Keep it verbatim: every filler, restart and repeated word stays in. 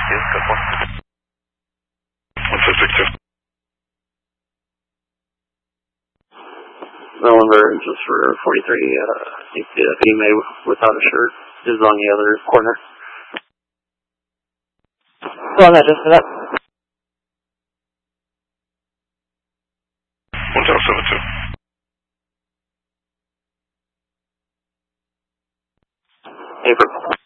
Yes, good one. one six six two. November, just for forty-three, uh, I think the female without a shirt is on the other corner. Well, that just set up. one zero seven two. April.